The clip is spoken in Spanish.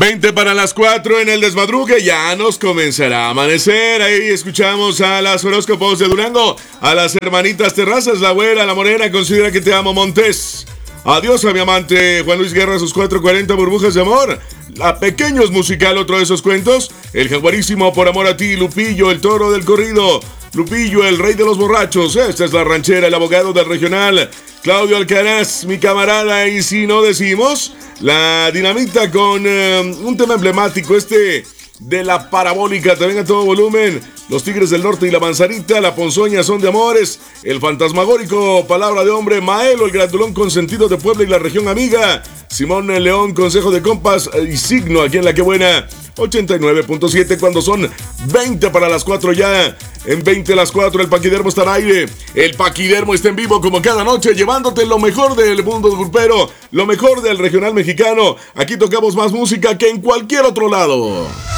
20 para las 4 en el desmadrugue, ya nos comenzará a amanecer. Ahí escuchamos a las horóscopos de Durango, a las hermanitas Terrazas, la güera, la morena, considera que te amo, Montes. Adiós a mi amante Juan Luis Guerra, sus 440 burbujas de amor. La Pequeños Musical, otro de esos cuentos. El Jaguarísimo, por amor a ti. Lupillo, el toro del corrido. Lupillo, el rey de los borrachos. Esta es la ranchera, el abogado del regional. Claudio Alcaraz, mi camarada. Y si no decimos, la dinamita con un tema emblemático, de la parabólica, también a todo volumen. Los Tigres del Norte y la Manzanita, la Ponzoña, Son de Amores, el Fantasmagórico, Palabra de Hombre, Maelo, el Grandulón Consentido de Puebla y la Región Amiga, Simón el León, Consejo de Compas y Signo, aquí en La Que Buena, 89.7, cuando son 20 para las 4 ya. En 20 las 4 el Paquidermo está al aire. El Paquidermo está en vivo como cada noche, llevándote lo mejor del mundo grupero, lo mejor del regional mexicano. Aquí tocamos más música que en cualquier otro lado.